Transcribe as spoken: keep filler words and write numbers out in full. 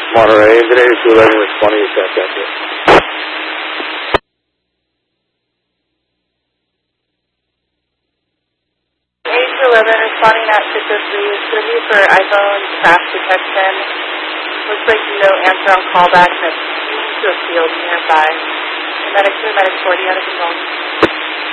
Monterey, engine eighty-two eleven responding to that, that's it. eighty-two eleven responding at six oh three. It's going to be for iPhone crash detection. Looks like no answer on callback and it's to a field nearby. Medic two, Medic forty, out of control.